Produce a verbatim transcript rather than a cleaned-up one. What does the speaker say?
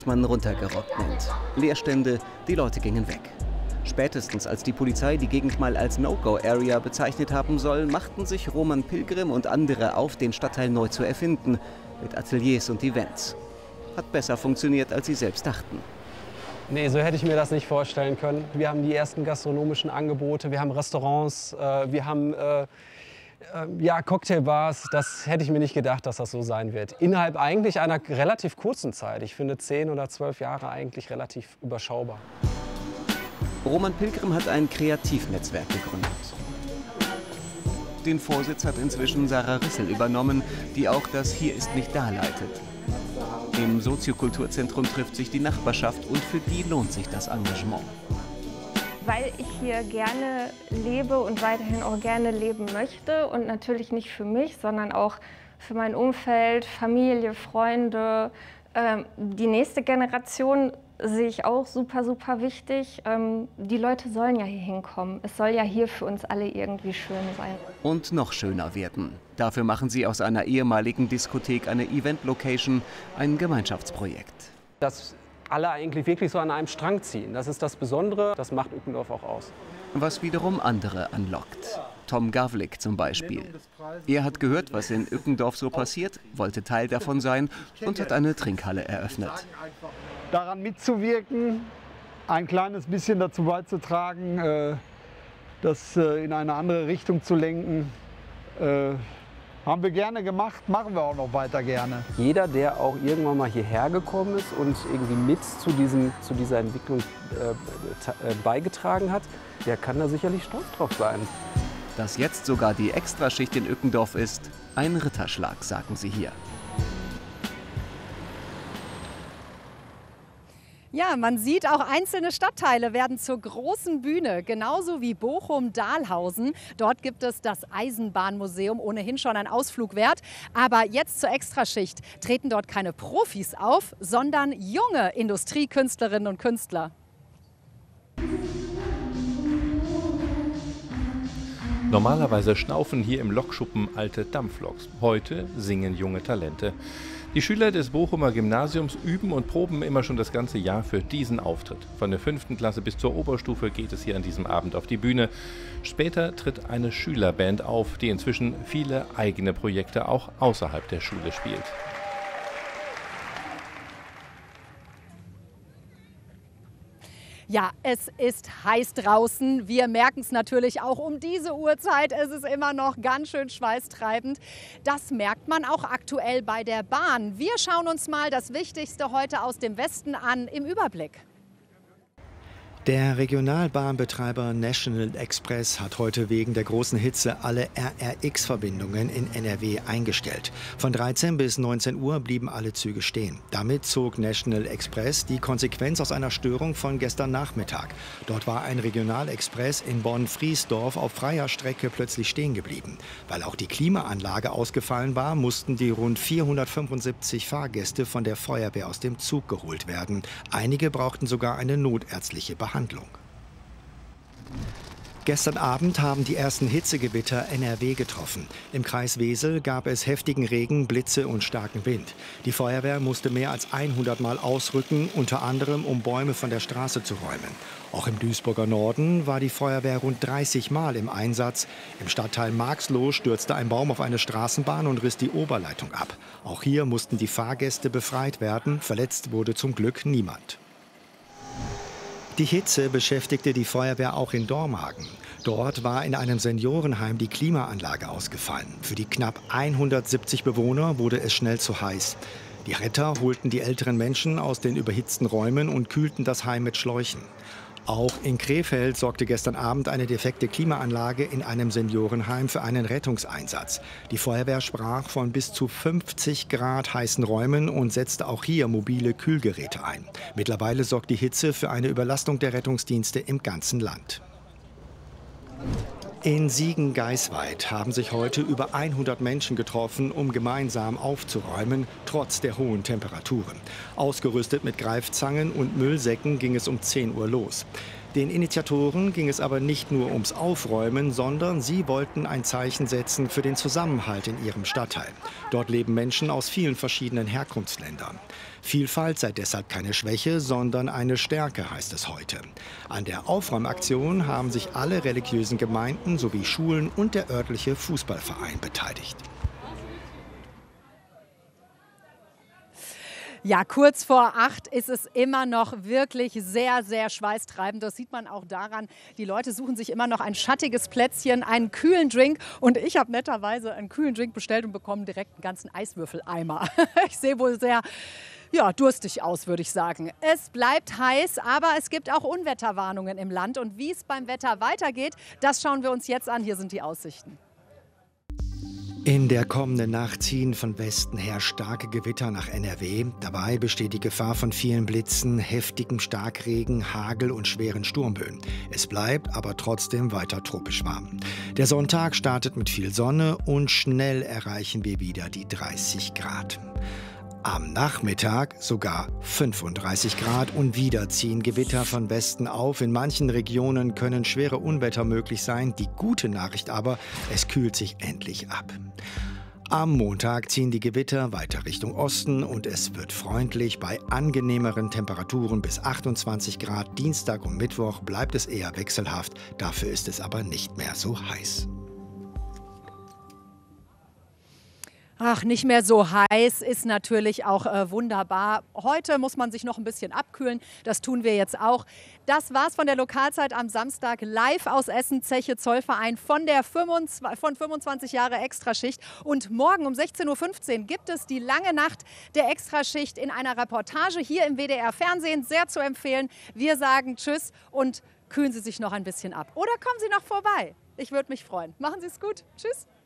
man runtergerockt nennt. Leerstände, die Leute gingen weg. Spätestens als die Polizei die Gegend mal als No-Go-Area bezeichnet haben soll, machten sich Roman Pilgrim und andere auf, den Stadtteil neu zu erfinden, mit Ateliers und Events. Hat besser funktioniert, als sie selbst dachten. Nee, so hätte ich mir das nicht vorstellen können. Wir haben die ersten gastronomischen Angebote, wir haben Restaurants, äh, wir haben äh, äh, ja, Cocktailbars. Das hätte ich mir nicht gedacht, dass das so sein wird. Innerhalb eigentlich einer relativ kurzen Zeit. Ich finde zehn oder zwölf Jahre eigentlich relativ überschaubar. Roman Pilgrim hat ein Kreativnetzwerk gegründet. Den Vorsitz hat inzwischen Sarah Rissel übernommen, die auch das Hier ist nicht da leitet. Im Soziokulturzentrum trifft sich die Nachbarschaft und für die lohnt sich das Engagement. Weil ich hier gerne lebe und weiterhin auch gerne leben möchte und natürlich nicht für mich, sondern auch für mein Umfeld, Familie, Freunde. Ähm, die nächste Generation sehe ich auch super, super wichtig. Ähm, die Leute sollen ja hier hinkommen. Es soll ja hier für uns alle irgendwie schön sein. Und noch schöner werden. Dafür machen sie aus einer ehemaligen Diskothek eine Event-Location, ein Gemeinschaftsprojekt. Dass alle eigentlich wirklich so an einem Strang ziehen, das ist das Besondere, das macht Ückendorf auch aus. Was wiederum andere anlockt. Tom Gavlik zum Beispiel. Er hat gehört, was in Ückendorf so passiert, wollte Teil davon sein und hat eine Trinkhalle eröffnet. Daran mitzuwirken, ein kleines bisschen dazu beizutragen, das in eine andere Richtung zu lenken, haben wir gerne gemacht, machen wir auch noch weiter gerne. Jeder, der auch irgendwann mal hierher gekommen ist und irgendwie mit zu, diesem, zu dieser Entwicklung äh, beigetragen hat, der kann da sicherlich stolz drauf sein. Dass jetzt sogar die Extraschicht in Ückendorf ist, ein Ritterschlag, sagen sie hier. Ja, man sieht, auch einzelne Stadtteile werden zur großen Bühne, genauso wie Bochum-Dahlhausen. Dort gibt es das Eisenbahnmuseum, ohnehin schon ein Ausflug wert. Aber jetzt zur Extraschicht treten dort keine Profis auf, sondern junge Industriekünstlerinnen und Künstler. Normalerweise schnaufen hier im Lokschuppen alte Dampfloks. Heute singen junge Talente. Die Schüler des Bochumer Gymnasiums üben und proben immer schon das ganze Jahr für diesen Auftritt. Von der fünften Klasse bis zur Oberstufe geht es hier an diesem Abend auf die Bühne. Später tritt eine Schülerband auf, die inzwischen viele eigene Projekte auch außerhalb der Schule spielt. Ja, es ist heiß draußen. Wir merken es natürlich auch um diese Uhrzeit. Es ist immer noch ganz schön schweißtreibend. Das merkt man auch aktuell bei der Bahn. Wir schauen uns mal das Wichtigste heute aus dem Westen an im Überblick. Der Regionalbahnbetreiber National Express hat heute wegen der großen Hitze alle R R X-Verbindungen in N R W eingestellt. Von dreizehn bis neunzehn Uhr blieben alle Züge stehen. Damit zog National Express die Konsequenz aus einer Störung von gestern Nachmittag. Dort war ein Regionalexpress in Bonn-Friesdorf auf freier Strecke plötzlich stehen geblieben. Weil auch die Klimaanlage ausgefallen war, mussten die rund vierhundertfünfundsiebzig Fahrgäste von der Feuerwehr aus dem Zug geholt werden. Einige brauchten sogar eine notärztliche Behandlung. Handlung. Gestern Abend haben die ersten Hitzegewitter N R W getroffen. Im Kreis Wesel gab es heftigen Regen, Blitze und starken Wind. Die Feuerwehr musste mehr als hundert Mal ausrücken, unter anderem um Bäume von der Straße zu räumen. Auch im Duisburger Norden war die Feuerwehr rund dreißig Mal im Einsatz. Im Stadtteil Marxloh stürzte ein Baum auf eine Straßenbahn und riss die Oberleitung ab. Auch hier mussten die Fahrgäste befreit werden. Verletzt wurde zum Glück niemand. Die Hitze beschäftigte die Feuerwehr auch in Dormagen. Dort war in einem Seniorenheim die Klimaanlage ausgefallen. Für die knapp hundertsiebzig Bewohner wurde es schnell zu heiß. Die Retter holten die älteren Menschen aus den überhitzten Räumen und kühlten das Heim mit Schläuchen. Auch in Krefeld sorgte gestern Abend eine defekte Klimaanlage in einem Seniorenheim für einen Rettungseinsatz. Die Feuerwehr sprach von bis zu fünfzig Grad heißen Räumen und setzte auch hier mobile Kühlgeräte ein. Mittlerweile sorgt die Hitze für eine Überlastung der Rettungsdienste im ganzen Land. In Siegen-Geisweid haben sich heute über hundert Menschen getroffen, um gemeinsam aufzuräumen, trotz der hohen Temperaturen. Ausgerüstet mit Greifzangen und Müllsäcken ging es um zehn Uhr los. Den Initiatoren ging es aber nicht nur ums Aufräumen, sondern sie wollten ein Zeichen setzen für den Zusammenhalt in ihrem Stadtteil. Dort leben Menschen aus vielen verschiedenen Herkunftsländern. Vielfalt sei deshalb keine Schwäche, sondern eine Stärke, heißt es heute. An der Aufräumaktion haben sich alle religiösen Gemeinden sowie Schulen und der örtliche Fußballverein beteiligt. Ja, kurz vor acht ist es immer noch wirklich sehr, sehr schweißtreibend. Das sieht man auch daran, die Leute suchen sich immer noch ein schattiges Plätzchen, einen kühlen Drink. Und ich habe netterweise einen kühlen Drink bestellt und bekomme direkt einen ganzen Eiswürfeleimer. Ich sehe wohl sehr ja, durstig aus, würde ich sagen. Es bleibt heiß, aber es gibt auch Unwetterwarnungen im Land. Und wie es beim Wetter weitergeht, das schauen wir uns jetzt an. Hier sind die Aussichten. In der kommenden Nacht ziehen von Westen her starke Gewitter nach N R W. Dabei besteht die Gefahr von vielen Blitzen, heftigem Starkregen, Hagel und schweren Sturmböen. Es bleibt aber trotzdem weiter tropisch warm. Der Sonntag startet mit viel Sonne und schnell erreichen wir wieder die dreißig Grad. Am Nachmittag sogar fünfunddreißig Grad und wieder ziehen Gewitter von Westen auf. In manchen Regionen können schwere Unwetter möglich sein. Die gute Nachricht aber, es kühlt sich endlich ab. Am Montag ziehen die Gewitter weiter Richtung Osten und es wird freundlich bei angenehmeren Temperaturen bis achtundzwanzig Grad. Dienstag und Mittwoch bleibt es eher wechselhaft, dafür ist es aber nicht mehr so heiß. Ach, nicht mehr so heiß ist natürlich auch äh, wunderbar. Heute muss man sich noch ein bisschen abkühlen. Das tun wir jetzt auch. Das war's von der Lokalzeit am Samstag. Live aus Essen, Zeche Zollverein von der fünfundzwanzig, von fünfundzwanzig Jahre Extraschicht. Und morgen um sechzehn Uhr fünfzehn gibt es die lange Nacht der Extraschicht in einer Reportage hier im W D R Fernsehen. Sehr zu empfehlen. Wir sagen Tschüss und kühlen Sie sich noch ein bisschen ab. Oder kommen Sie noch vorbei. Ich würde mich freuen. Machen Sie es gut. Tschüss.